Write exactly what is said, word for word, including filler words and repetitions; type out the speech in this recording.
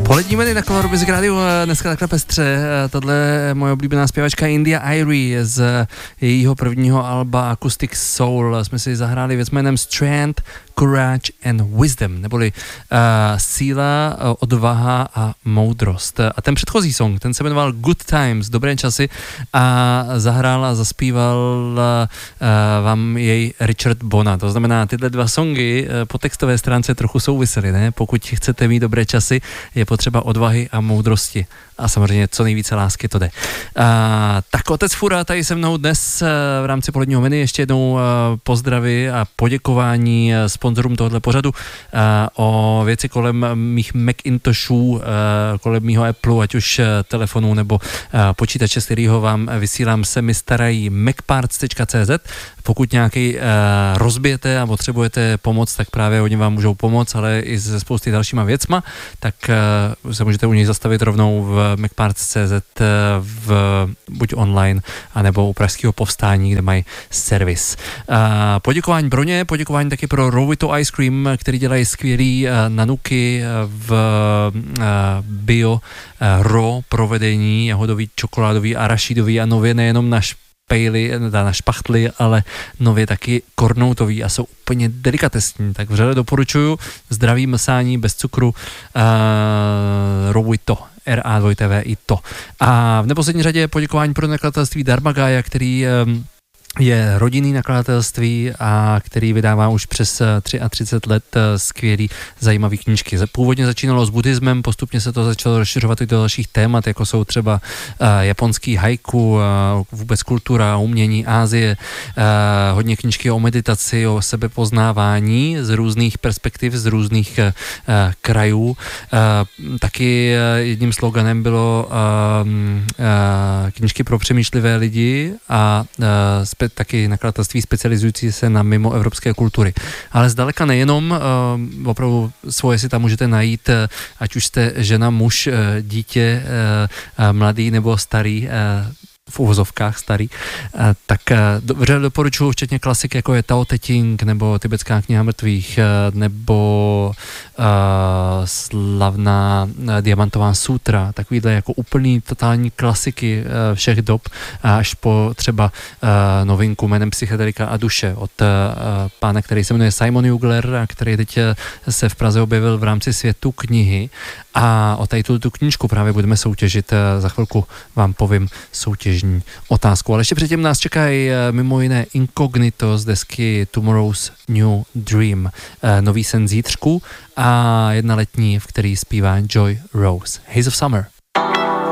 Polední meny na Color Music Radio dneska takhle pestře. Tohle je moje oblíbená zpěvačka India Arie z jejího prvního alba Acoustic Soul. Jsme si zahráli věc jménem Strength, Courage and Wisdom, neboli uh, síla, uh, odvaha a moudrost. A ten předchozí song, ten se jmenoval Good Times, dobré časy, a zahrál a zaspíval uh, vám jej Richard Bona. To znamená, tyhle dva songy uh, po textové stránce trochu souvisely, ne? Pokud chcete mít dobré časy, je potřeba odvahy a moudrosti. A samozřejmě co nejvíce lásky to jde. Uh, tak otec Fura tady se mnou dnes uh, v rámci poledního menu ještě jednou uh, pozdravy a poděkování uh, sponzorům tohoto pořadu uh, o věci kolem mých Macintoshů, uh, kolem mýho Apple, ať už uh, telefonu nebo uh, počítače, z kterého vám vysílám, se mi starají macparts tečka cé zet. Pokud nějaký uh, rozbijete a potřebujete pomoc, tak právě oni vám můžou pomoct, ale i se spousty dalšíma věcma, tak uh, se můžete u nich zastavit rovnou v macparts tečka cé zet v, buď online, anebo u Pražského povstání, kde mají servis. Uh, poděkování pro ně, poděkování taky pro Rowito Ice Cream, který dělají skvělý uh, nanuky v uh, bio uh, raw provedení, jahodový, čokoládový a arašidový a nově nejenom na špejly, na špachtly, ale nově taky kornoutový a jsou úplně delikatesní, tak vřele doporučuju. Zdravý msání bez cukru, uh, Rowito, R A dva T V I to. A v neposlední řadě poděkování pro nakladatelství Dharmagaya, který um, je rodinný nakladatelství a který vydává už přes třicet tři let skvělý, zajímavý knížky. Původně začínalo s buddhismem, postupně se to začalo rozšiřovat i do dalších témat, jako jsou třeba uh, japonský haiku, uh, vůbec kultura, umění, Asie, uh, hodně knížky o meditaci, o sebepoznávání z různých perspektiv, z různých uh, krajů. Uh, taky uh, jedním sloganem bylo uh, uh, knížky pro přemýšlivé lidi a uh, taky nakladatelství specializující se na mimo evropské kultury. Ale zdaleka nejenom, uh, opravdu svoje si tam můžete najít, uh, ať už jste žena, muž, uh, dítě, uh, uh, mladý nebo starý, uh, v uvozovkách starý, uh, tak uh, vřele doporučuji včetně klasik, jako je Tao Te Ching, nebo Tibetská kniha mrtvých, uh, nebo uh, slavná uh, Diamantová sutra, takovýhle jako úplný totální klasiky uh, všech dob, až po třeba uh, novinku jménem Psychedelika a duše od uh, pána, který se jmenuje Simon Jugler, a který teď se v Praze objevil v rámci Světu knihy, a o tady tu, tu knížku právě budeme soutěžit. Uh, za chvilku vám povím soutěžní otázku. Ale ještě předtím nás čekají uh, mimo jiné Incognito z desky Tomorrow's New Dream, uh, nový sen zítřku a jedna letní, v který zpívá Joy Rose. Haze of Summer.